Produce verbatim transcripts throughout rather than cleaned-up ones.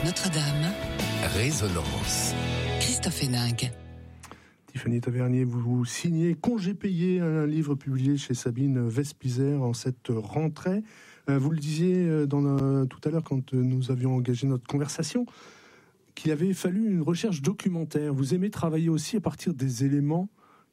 France Notre-Dame. Résonance. Christophe Héninck. Tiffany Tavernier, vous, vous signez Congé payé, un livre publié chez Sabine Vespizer en cette rentrée. Euh, vous le disiez dans le, tout à l'heure quand nous avions engagé notre conversation, qu'il avait fallu une recherche documentaire. Vous aimez travailler aussi à partir des éléments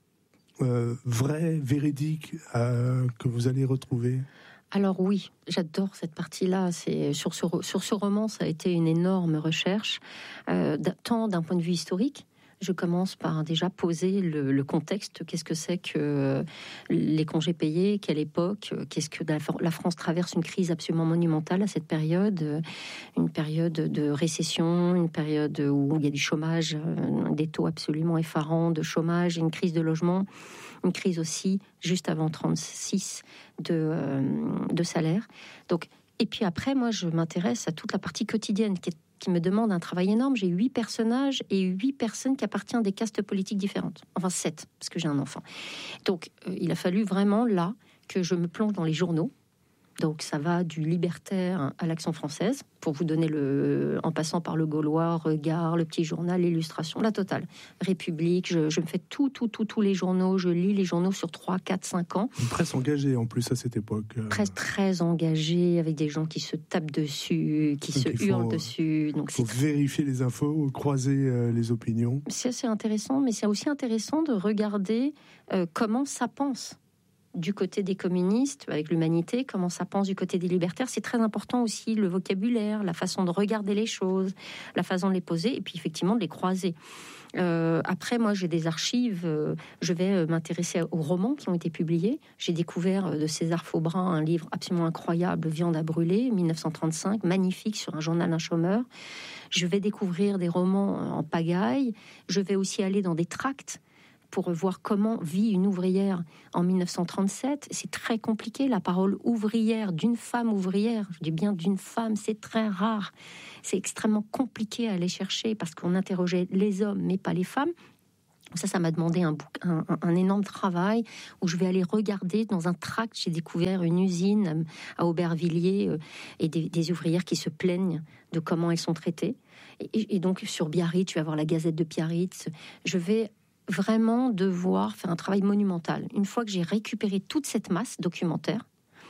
euh, vrais, véridiques, euh, que vous allez retrouver. Alors oui, j'adore cette partie-là. C'est, sur, ce, sur ce roman, ça a été une énorme recherche, euh, tant d'un point de vue historique. Je commence par déjà poser le, le contexte. Qu'est-ce que c'est que les congés payés? Quelle époque? Qu'est-ce que la France traverse une crise absolument monumentale à cette période? Une période de récession, une période où il y a du chômage, des taux absolument effarants de chômage, une crise de logement, une crise aussi, juste avant trente-six, de, euh, de salaire. Donc, et puis après, moi, je m'intéresse à toute la partie quotidienne qui est qui me demande un travail énorme. J'ai huit personnages et huit personnes qui appartiennent à des castes politiques différentes. Enfin, sept, parce que j'ai un enfant. Donc, euh, il a fallu vraiment, là, que je me plonge dans les journaux. Donc, ça va du Libertaire à l'Action française, pour vous donner le... en passant par le Gaulois, Regard, le Petit Journal, l'Illustration, la totale. République, je, je me fais tout, tout, tout, tous les journaux. Je lis les journaux sur trois, quatre, cinq ans. Une presse engagée, en plus, à cette époque. Presse très engagée, avec des gens qui se tapent dessus, qui Donc se hurlent faut, dessus. Donc, il faut c'est... vérifier les infos, croiser euh, les opinions. C'est assez intéressant, mais c'est aussi intéressant de regarder euh, comment ça pense. Du côté des communistes, avec l'humanité, comment ça pense du côté des libertaires. C'est très important aussi le vocabulaire, la façon de regarder les choses, la façon de les poser, et puis effectivement de les croiser. Euh, après, moi, j'ai des archives. Euh, je vais m'intéresser aux romans qui ont été publiés. J'ai découvert de César Faubrin un livre absolument incroyable, Viande à brûler, dix-neuf cent trente-cinq, magnifique, sur un journal d'un chômeur. Je vais découvrir des romans en pagaille. Je vais aussi aller dans des tracts pour voir comment vit une ouvrière en dix-neuf cent trente-sept. C'est très compliqué, la parole ouvrière, d'une femme ouvrière, je dis bien d'une femme, c'est très rare. C'est extrêmement compliqué à aller chercher parce qu'on interrogeait les hommes, mais pas les femmes. Ça, ça m'a demandé un, un, un énorme travail où je vais aller regarder dans un tract. J'ai découvert une usine à Aubervilliers euh, et des, des ouvrières qui se plaignent de comment elles sont traitées. Et, et donc, sur Biarritz, je vais avoir la Gazette de Biarritz. Je vais vraiment devoir faire un travail monumental. Une fois que j'ai récupéré toute cette masse documentaire,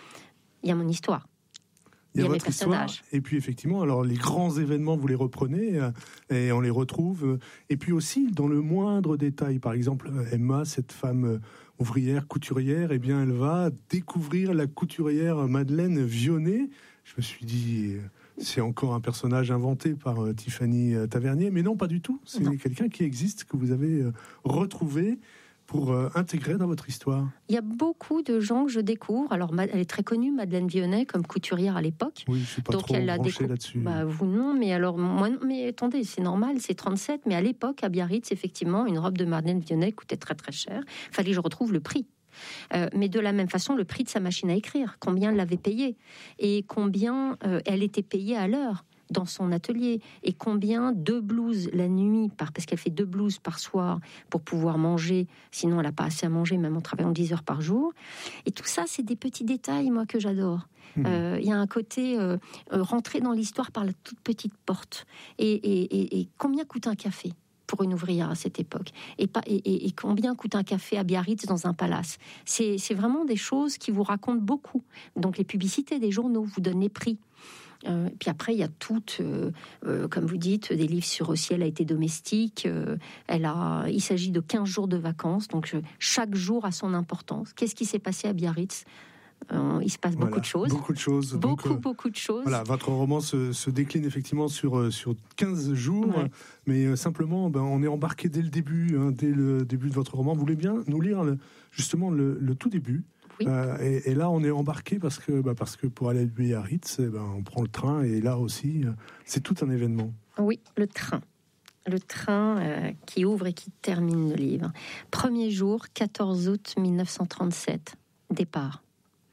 il y a mon histoire. Il y a, il y a votre histoire, et puis effectivement, alors les grands événements, vous les reprenez, euh, et on les retrouve, euh, et puis aussi dans le moindre détail. Par exemple, Emma, cette femme euh, ouvrière, couturière, eh bien, elle va découvrir la couturière Madeleine Vionnet. Je me suis dit, euh, c'est encore un personnage inventé par euh, Tiffany Tavernier, mais non, pas du tout. C'est non. quelqu'un qui existe, que vous avez euh, retrouvé pour euh, intégrer dans votre histoire. Il y a beaucoup de gens que je découvre. Alors, elle est très connue, Madeleine Vionnet, comme couturière à l'époque. Oui, je suis pas Donc, trop elle a branché décou... là-dessus. Bah, vous non, mais alors, moi, mais attendez, c'est normal, c'est trente-sept, mais à l'époque, à Biarritz, effectivement, une robe de Madeleine Vionnet coûtait très très cher. Il fallait que je retrouve le prix. Euh, mais de la même façon, le prix de sa machine à écrire, combien elle l'avait payé et combien euh, elle était payée à l'heure dans son atelier, et combien deux blouses la nuit, par, parce qu'elle fait deux blouses par soir pour pouvoir manger, sinon elle n'a pas assez à manger, même en travaillant dix heures par jour. Et tout ça, c'est des petits détails, moi, que j'adore. Il mmh. euh, y a un côté euh, rentrer dans l'histoire par la toute petite porte. Et, et, et, et combien coûte un café pour une ouvrière à cette époque, et, pas, et, et, et combien coûte un café à Biarritz dans un palace. C'est, c'est vraiment des choses qui vous racontent beaucoup. Donc les publicités des journaux vous donnent les prix. Euh, puis après, il y a toutes, euh, euh, comme vous dites, des livres sur aussi, elle a été domestique. Euh, elle a, il s'agit de quinze jours de vacances, donc euh, chaque jour a son importance. Qu'est-ce qui s'est passé à Biarritz ? Euh, il se passe voilà, beaucoup de choses. Beaucoup de choses. Beaucoup, Donc, euh, beaucoup de choses. Voilà, votre roman se, se décline effectivement sur, sur quinze jours, ouais. mais euh, simplement, ben, on est embarqué dès le début, hein, dès le début de votre roman. Vous voulez bien nous lire le, justement le, le tout début ? Oui. Euh, et, et là, on est embarqué parce que, bah, parce que pour aller à Biarritz, eh ben, on prend le train, et là aussi, euh, c'est tout un événement. Oui, le train. Le train euh, qui ouvre et qui termine le livre. Premier jour, quatorze août dix-neuf cent trente-sept. Départ.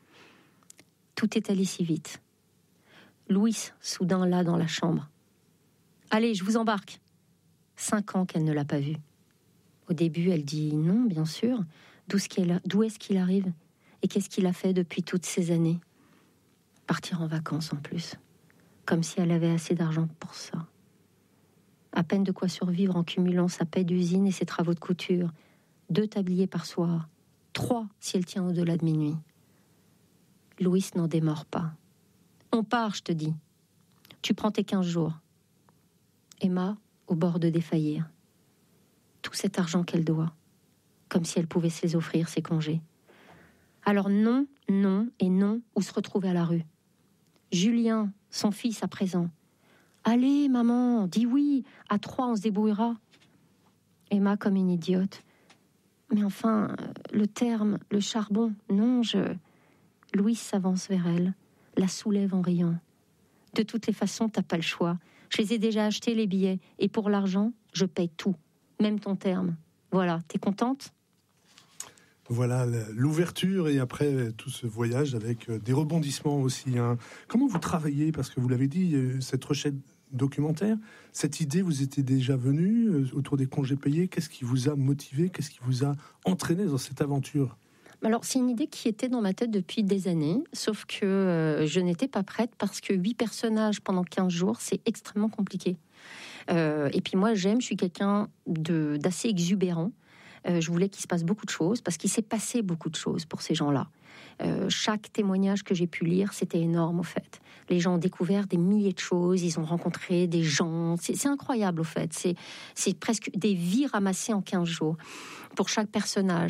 Tout est allé si vite. Louise, soudain là dans la chambre. Allez, je vous embarque. Cinq ans qu'elle ne l'a pas vu. Au début, elle dit non, bien sûr. D'où est-ce qu'il, d'où est-ce qu'il arrive ? Et qu'est-ce qu'il a fait depuis toutes ces années ? Partir en vacances en plus. Comme si elle avait assez d'argent pour ça. À peine de quoi survivre en cumulant sa paie d'usine et ses travaux de couture. Deux tabliers par soir. Trois si elle tient au-delà de minuit. Louis n'en démord pas. On part, je te dis. Tu prends tes quinze jours. Emma, au bord de défaillir. Tout cet argent qu'elle doit. Comme si elle pouvait se les offrir, ses congés. Alors non, non et non, ou se retrouver à la rue. Julien, son fils à présent. Allez, maman, dis oui, à trois, on se débrouillera. Emma, comme une idiote. Mais enfin, le terme, le charbon, non, je... Louis s'avance vers elle, la soulève en riant. De toutes les façons, t'as pas le choix. Je les ai déjà achetés, les billets, et pour l'argent, je paye tout, même ton terme. Voilà, t'es contente ? Voilà l'ouverture et après tout ce voyage avec des rebondissements aussi. Hein. Comment vous travaillez ? Parce que vous l'avez dit, cette recherche documentaire, cette idée vous était déjà venue autour des congés payés. Qu'est-ce qui vous a motivé ? Qu'est-ce qui vous a entraîné dans cette aventure ? Alors, c'est une idée qui était dans ma tête depuis des années, sauf que euh, je n'étais pas prête parce que huit personnages pendant quinze jours, c'est extrêmement compliqué. Euh, et puis moi, j'aime, je suis quelqu'un de, d'assez exubérant. Euh, je voulais qu'il se passe beaucoup de choses parce qu'il s'est passé beaucoup de choses pour ces gens-là. Euh, chaque témoignage que j'ai pu lire, c'était énorme, au fait. Les gens ont découvert des milliers de choses, ils ont rencontré des gens. C'est, c'est incroyable, au fait. C'est, c'est presque des vies ramassées en quinze jours pour chaque personnage.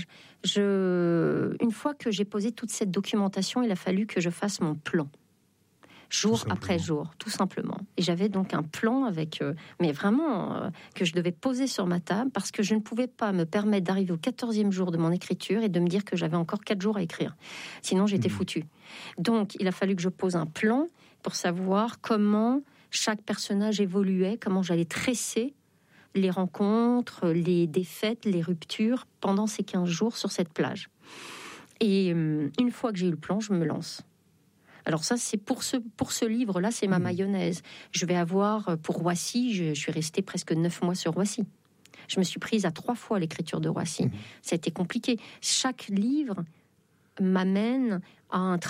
Je... Une fois que j'ai posé toute cette documentation, il a fallu que je fasse mon plan. Jour après jour, tout simplement. Et j'avais donc un plan avec, euh, mais vraiment, euh, que je devais poser sur ma table parce que je ne pouvais pas me permettre d'arriver au quatorzième jour de mon écriture et de me dire que j'avais encore quatre jours à écrire. Sinon, j'étais mmh. foutue. Donc, il a fallu que je pose un plan pour savoir comment chaque personnage évoluait, comment j'allais tresser les rencontres, les défaites, les ruptures pendant ces quinze jours sur cette plage. Et euh, une fois que j'ai eu le plan, je me lance. Alors ça, c'est pour ce, pour ce livre-là, c'est ma mayonnaise. Je vais avoir, pour Roissy, je, je suis restée presque neuf mois sur Roissy. Je me suis prise à trois fois l'écriture de Roissy. Mmh. Ça a été compliqué. Chaque livre m'amène à un